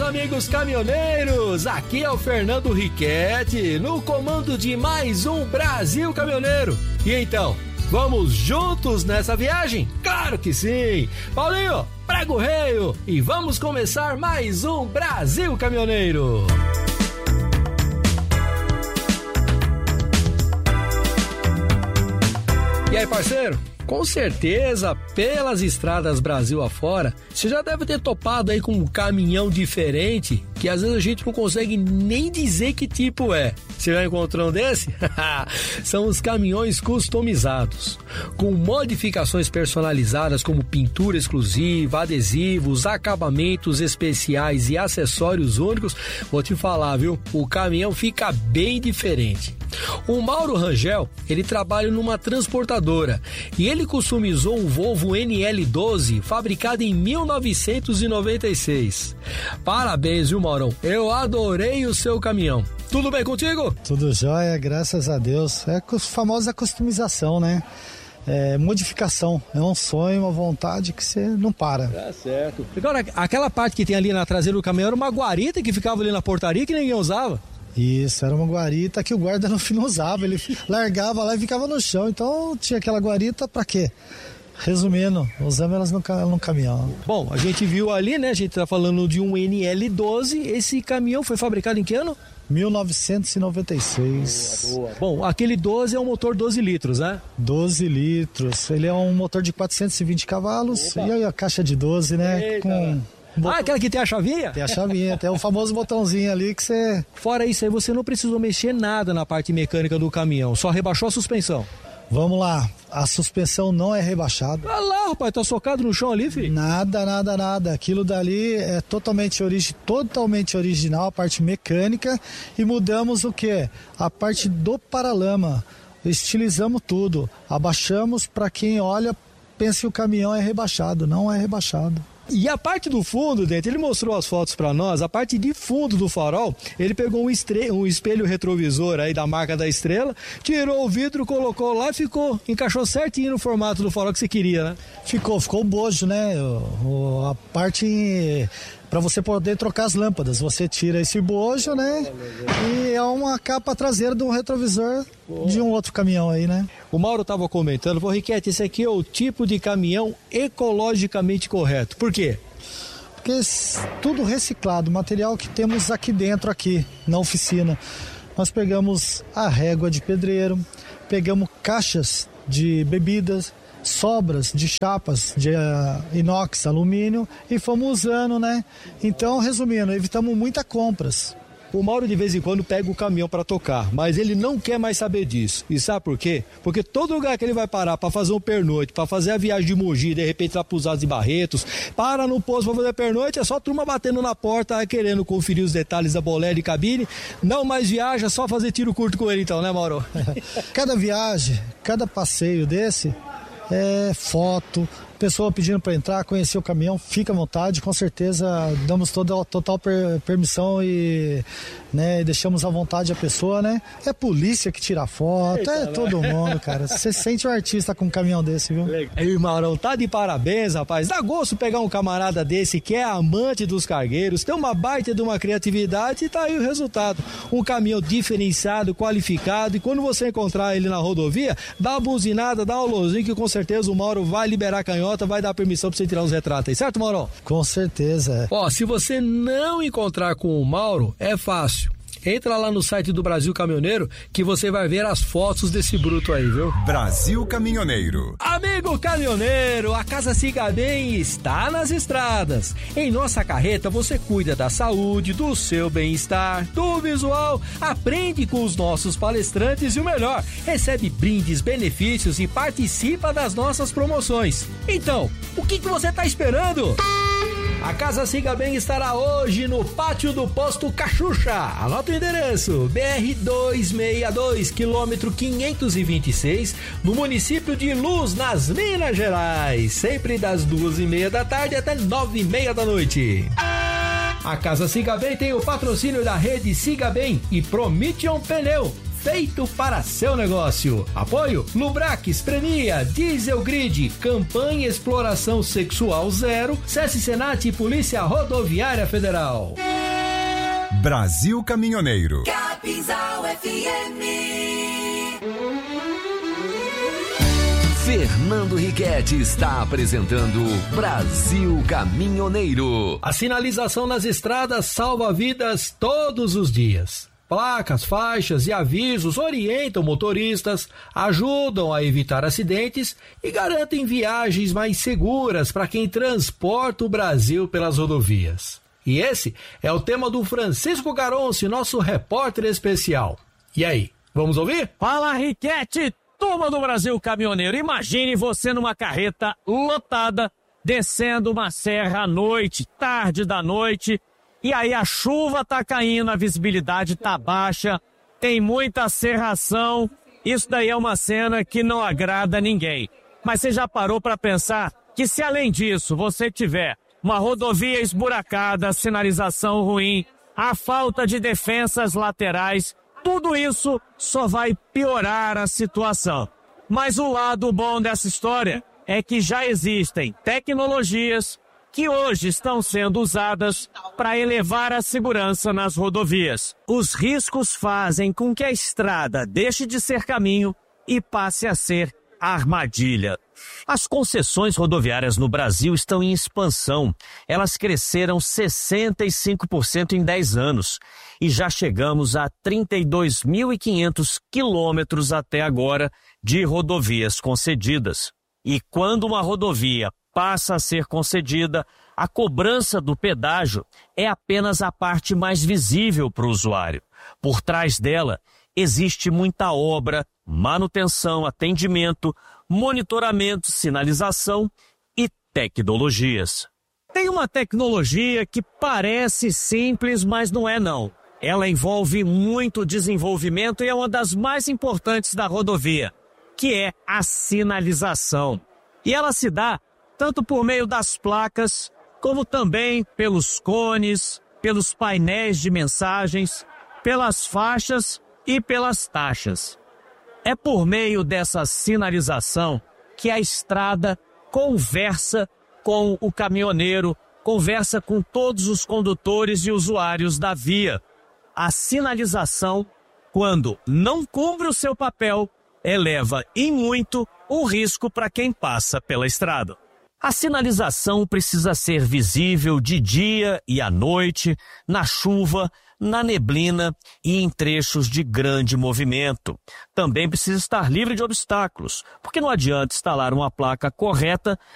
amigos caminhoneiros, aqui é o Fernando Riquetti, no comando de mais um Brasil Caminhoneiro. E então, vamos juntos nessa viagem? Claro que sim! Paulinho, prega o reio e vamos começar mais um Brasil Caminhoneiro. E aí, parceiro? Com certeza, pelas estradas Brasil afora, você já deve ter topado aí com um caminhão diferente, que às vezes a gente não consegue nem dizer que tipo é. Você já encontrou um desse? São os caminhões customizados, com modificações personalizadas como pintura exclusiva, adesivos, acabamentos especiais e acessórios únicos. Vou te falar, viu? O caminhão fica bem diferente. O Mauro Rangel, ele trabalha numa transportadora e ele customizou um Volvo NL12 fabricado em 1996. Parabéns, viu, Maurão? Eu adorei o seu caminhão. Tudo bem contigo? Tudo jóia, graças a Deus. É a famosa customização, né? É, modificação, é um sonho, uma vontade que você não para. Tá certo. Agora, aquela parte que tem ali na traseira do caminhão era uma guarita que ficava ali na portaria que ninguém usava. Isso, era uma guarita que o guarda no fim não usava, ele largava lá e ficava no chão, então tinha aquela guarita pra quê? Resumindo, usamos elas no caminhão. Bom, a gente viu ali, né, a gente tá falando de um NL12, esse caminhão foi fabricado em que ano? 1996. Boa. Bom, aquele 12 é um motor 12 litros, né? 12 litros, ele é um motor de 420 cavalos. Opa. E aí a caixa de 12, né? Eita. Com... aquela que tem a chavinha? Tem a chavinha, tem o famoso botãozinho ali que você... Fora isso aí, você não precisou mexer nada na parte mecânica do caminhão, só rebaixou a suspensão. Vamos lá, a suspensão não é rebaixada. Olha lá, rapaz, tá socado no chão ali, filho? Nada. Aquilo dali é totalmente original, a parte mecânica, e mudamos o quê? A parte do paralama. Estilizamos tudo, abaixamos para quem olha, pensa que o caminhão é rebaixado, não é rebaixado. E a parte do fundo, dentro, ele mostrou as fotos pra nós, a parte de fundo do farol, ele pegou um espelho retrovisor aí da marca da Estrela, tirou o vidro, colocou lá e encaixou certinho no formato do farol que você queria, né? Ficou o bojo, né? A parte para você poder trocar as lâmpadas, você tira esse bojo, né? E é uma capa traseira de um retrovisor de um outro caminhão aí, né? O Mauro estava comentando, Riquetti, esse aqui é o tipo de caminhão ecologicamente correto. Por quê? Porque tudo reciclado, material que temos aqui dentro, aqui na oficina. Nós pegamos a régua de pedreiro, pegamos caixas de bebidas, sobras de chapas de inox, alumínio, e fomos usando, né? Então, resumindo, evitamos muitas compras. O Mauro de vez em quando pega o caminhão para tocar, mas ele não quer mais saber disso. E sabe por quê? Porque todo lugar que ele vai parar para fazer um pernoite, para fazer a viagem de Mogi, de repente lá pros Usados e Barretos, para no posto para fazer pernoite, é só turma batendo na porta, querendo conferir os detalhes da bolé de cabine. Não mais viaja, só fazer tiro curto com ele então, né, Mauro? Cada viagem, cada passeio desse é foto, pessoa pedindo para entrar, conhecer o caminhão, fica à vontade, com certeza damos total permissão e, né, deixamos à vontade a pessoa, né? É polícia que tira foto, eita, todo mundo, cara. Você sente um artista com um caminhão desse, viu? Ei, Maurão, tá de parabéns, rapaz. Dá gosto pegar um camarada desse que é amante dos cargueiros, tem uma baita de uma criatividade e tá aí o resultado. Um caminhão diferenciado, qualificado, e quando você encontrar ele na rodovia, dá uma buzinada, dá um alôzinho que com certeza o Mauro vai liberar canhota, vai dar permissão pra você tirar uns retratos aí, certo, Mauro? Com certeza. Ó, se você não encontrar com o Mauro, é fácil. Entra lá no site do Brasil Caminhoneiro que você vai ver as fotos desse bruto aí, viu? Brasil Caminhoneiro. Amigo caminhoneiro, a Casa Siga Bem está nas estradas. Em nossa carreta você cuida da saúde, do seu bem-estar, do visual, aprende com os nossos palestrantes e o melhor, recebe brindes, benefícios e participa das nossas promoções. Então, o que você está esperando? A Casa Siga Bem estará hoje no pátio do posto Cachucha. Anota o endereço: BR-262, quilômetro 526, no município de Luz, nas Minas Gerais. Sempre das 2:30 da tarde até 9:30 da noite. A Casa Siga Bem tem o patrocínio da rede Siga Bem e Promission Pneu. feito para seu negócio. Apoio Lubrax, Prenia, Diesel Grid, Campanha Exploração Sexual Zero, SESC Senat e Polícia Rodoviária Federal. Brasil Caminhoneiro. Capinzal FM. Fernando Riquetti está apresentando Brasil Caminhoneiro. A sinalização nas estradas salva vidas todos os dias. Placas, faixas e avisos orientam motoristas, ajudam a evitar acidentes e garantem viagens mais seguras para quem transporta o Brasil pelas rodovias. E esse é o tema do Francisco Garonci, nosso repórter especial. E aí, vamos ouvir? Fala, Riquetti, turma do Brasil Caminhoneiro. Imagine você numa carreta lotada, descendo uma serra à noite, tarde da noite, e aí a chuva tá caindo, a visibilidade tá baixa, tem muita serração. Isso daí é uma cena que não agrada a ninguém. Mas você já parou para pensar que se além disso você tiver uma rodovia esburacada, sinalização ruim, a falta de defensas laterais, tudo isso só vai piorar a situação. Mas o lado bom dessa história é que já existem tecnologias que hoje estão sendo usadas para elevar a segurança nas rodovias. Os riscos fazem com que a estrada deixe de ser caminho e passe a ser armadilha. As concessões rodoviárias no Brasil estão em expansão. Elas cresceram 65% em 10 anos e já chegamos a 32.500 quilômetros até agora de rodovias concedidas. E quando uma rodovia passa a ser concedida, a cobrança do pedágio é apenas a parte mais visível para o usuário. Por trás dela, existe muita obra, manutenção, atendimento, monitoramento, sinalização e tecnologias. Tem uma tecnologia que parece simples, mas não é não. Ela envolve muito desenvolvimento e é uma das mais importantes da rodovia, que é a sinalização. E ela se dá tanto por meio das placas, como também pelos cones, pelos painéis de mensagens, pelas faixas e pelas taxas. É por meio dessa sinalização que a estrada conversa com o caminhoneiro, conversa com todos os condutores e usuários da via. A sinalização, quando não cumpre o seu papel, eleva em muito o risco para quem passa pela estrada. A sinalização precisa ser visível de dia e à noite, na chuva, na neblina e em trechos de grande movimento. Também precisa estar livre de obstáculos, porque não adianta instalar uma placa correta